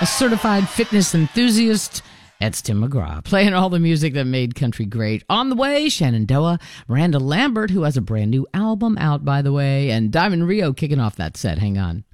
a certified fitness enthusiast. That's Tim McGraw, playing all the music that made country great. On the way, Shenandoah, Miranda Lambert, who has a brand new album out, by the way, and Diamond Rio kicking off that set. Hang on.